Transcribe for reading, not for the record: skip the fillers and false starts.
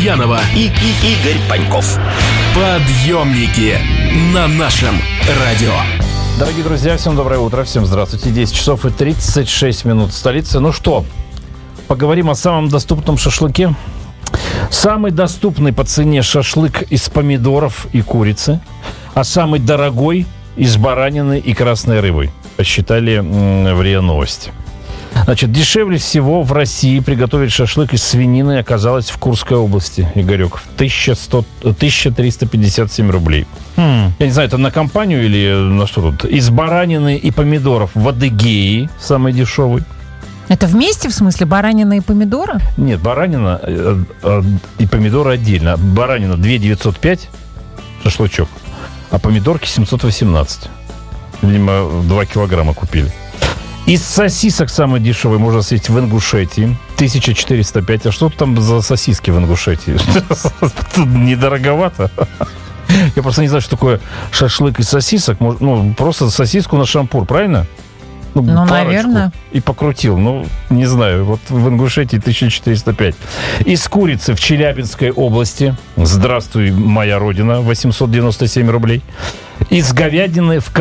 Гурьянова и Игорь Паньков. Подъемники на нашем радио. Дорогие друзья, всем доброе утро, всем здравствуйте. 10 часов и 36 минут в столице. Ну что, поговорим о самом доступном шашлыке. Самый доступный по цене шашлык из помидоров и курицы, а самый дорогой из баранины и красной рыбы, посчитали в РИА Новости. Значит, дешевле всего в России приготовить шашлык из свинины оказалось в Курской области, Игорек, 1357 рублей. Я не знаю, это на компанию или на что тут? Из баранины и помидоров в Адыгее самый дешевый. Это вместе, в смысле, баранина и помидоры? Нет, баранина и помидоры отдельно. Баранина 2905, шашлычок, а помидорки 718. Видимо, 2 килограмма купили. Из сосисок самый дешевый можно съесть в Ингушетии. 1405. А что там за сосиски в Ингушетии? Недороговато. Я просто не знаю, что такое шашлык из сосисок. Ну, просто сосиску на шампур, правильно? Ну, наверное. И покрутил. Ну, не знаю. Вот в Ингушетии 1405. Из курицы в Челябинской области. Здравствуй, моя родина. 897 рублей. Из говядины в